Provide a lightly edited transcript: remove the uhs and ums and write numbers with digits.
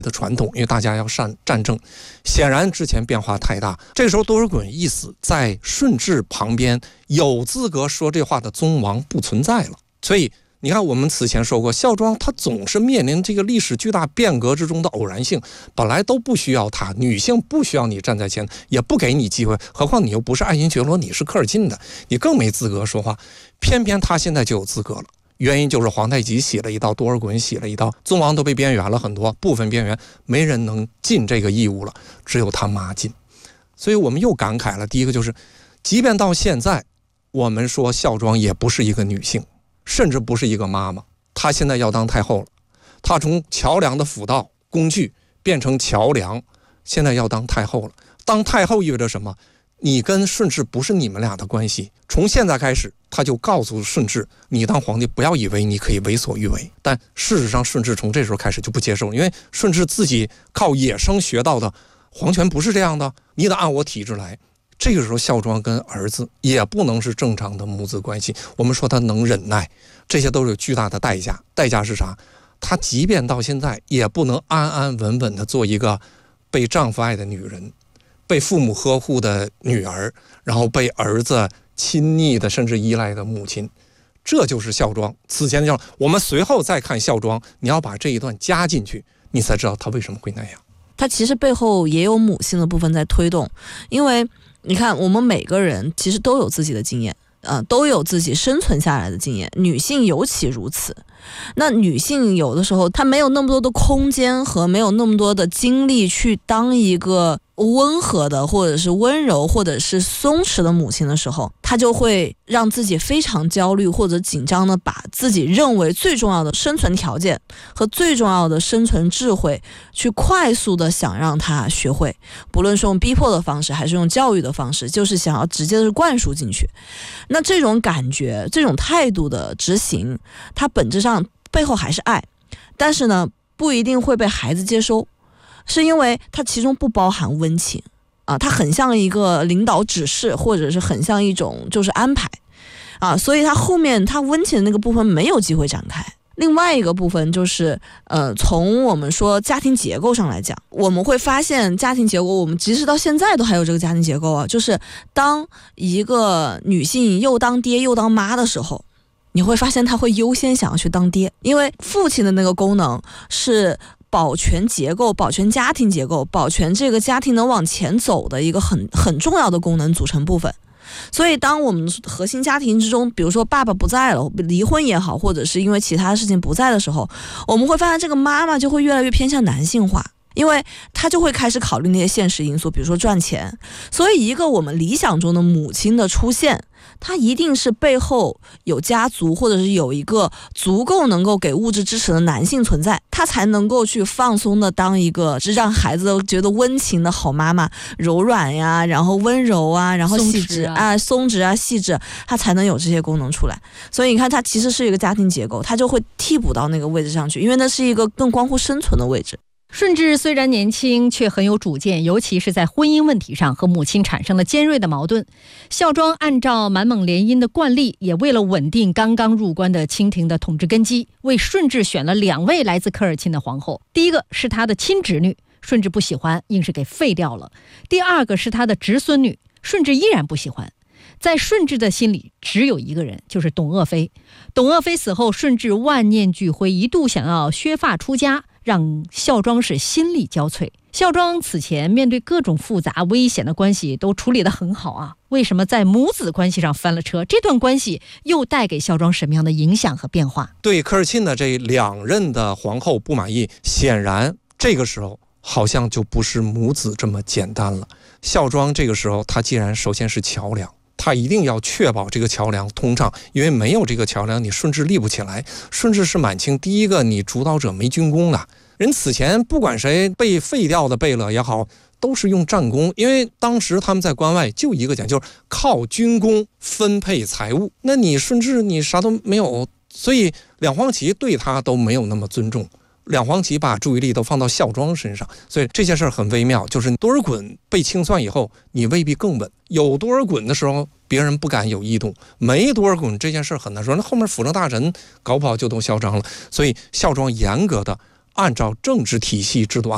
的传统，因为大家要战争，显然之前变化太大。这个时候多尔衮一死，在顺治旁边有资格说这话的宗王不存在了。所以你看，我们此前说过，孝庄他总是面临这个历史巨大变革之中的偶然性，本来都不需要他，女性不需要你站在前，也不给你机会，何况你又不是爱新觉罗，你是科尔沁的，你更没资格说话。偏偏他现在就有资格了，原因就是皇太极洗了一刀，多尔衮洗了一刀，宗王都被边缘了很多，部分边缘，没人能尽这个义务了，只有他妈尽。所以我们又感慨了，第一个就是，即便到现在，我们说孝庄也不是一个女性，甚至不是一个妈妈，她现在要当太后了，她从桥梁的辅道工具变成桥梁，现在要当太后了。当太后意味着什么？你跟顺治不是你们俩的关系，从现在开始，他就告诉顺治，你当皇帝不要以为你可以为所欲为。但事实上，顺治从这时候开始就不接受，因为顺治自己靠野生学到的皇权不是这样的，你得按我体制来。这个时候，孝庄跟儿子也不能是正常的母子关系。我们说他能忍耐，这些都是有巨大的代价。代价是啥？他即便到现在，也不能安安稳稳的做一个被丈夫爱的女人，被父母呵护的女儿，然后被儿子亲昵的甚至依赖的母亲。这就是孝庄。此前的我们随后再看孝庄，你要把这一段加进去，你才知道他为什么会那样。 他其实背后也有母性的部分在推动，因为你看，我们每个人其实都有自己的经验，都有自己生存下来的经验，女性尤其如此。那女性有的时候她没有那么多的空间和没有那么多的精力去当一个温和的或者是温柔或者是松弛的母亲的时候，她就会让自己非常焦虑或者紧张的把自己认为最重要的生存条件和最重要的生存智慧去快速的想让她学会，不论是用逼迫的方式还是用教育的方式，就是想要直接的灌输进去。那这种感觉这种态度的执行，它本质上背后还是爱，但是呢不一定会被孩子接收，是因为它其中不包含温情啊，它很像一个领导指示，或者是很像一种就是安排啊，所以它后面它温情的那个部分没有机会展开。另外一个部分就是从我们说家庭结构上来讲，我们会发现家庭结构，我们即使到现在都还有这个家庭结构啊，就是当一个女性又当爹又当妈的时候，你会发现她会优先想要去当爹，因为父亲的那个功能是保全结构、保全家庭结构、保全这个家庭能往前走的一个很重要的功能组成部分。所以当我们核心家庭之中，比如说爸爸不在了，离婚也好，或者是因为其他事情不在的时候，我们会发现这个妈妈就会越来越偏向男性化，因为她就会开始考虑那些现实因素，比如说赚钱。所以一个我们理想中的母亲的出现，她一定是背后有家族，或者是有一个足够能够给物质支持的男性存在，她才能够去放松的当一个是让孩子都觉得温情的好妈妈，柔软呀，然后温柔啊，然后细致啊，松弛啊，细致，她才能有这些功能出来。所以你看，它其实是一个家庭结构，它就会替补到那个位置上去，因为那是一个更关乎生存的位置。 顺治虽然年轻，却很有主见，尤其是在婚姻问题上和母亲产生了尖锐的矛盾。孝庄按照满蒙联姻的惯例，也为了稳定刚刚入关的清廷的统治根基，为顺治选了2位来自科尔沁的皇后。第一个是他的亲侄女，顺治不喜欢，硬是给废掉了；第二个是他的侄孙女，顺治依然不喜欢。在顺治的心里只有一个人，就是董鄂妃。董鄂妃死后，顺治万念俱灰，一度想要削发出家，让孝庄是心力交瘁。孝庄此前面对各种复杂危险的关系都处理得很好啊，为什么在母子关系上翻了车？这段关系又带给孝庄什么样的影响和变化？ 对科尔沁的这2任的皇后不满意，显然这个时候好像就不是母子这么简单了。孝庄这个时候，他既然首先是桥梁，他一定要确保这个桥梁通畅，因为没有这个桥梁，你顺治立不起来。顺治是满清第一个你主导者没军功的人，此前不管谁被废掉的贝勒也好，都是用战功，因为当时他们在关外就一个讲，就是靠军功分配财物。那你顺治你啥都没有，所以两黄旗对他都没有那么尊重。两黄旗把注意力都放到孝庄身上，所以这件事很微妙。就是多尔衮被清算以后，你未必更稳。有多尔衮的时候，别人不敢有异动；没多尔衮，这件事很难说。那后面辅政大臣搞不好就都嚣张了。所以孝庄严格的按照政治体系制度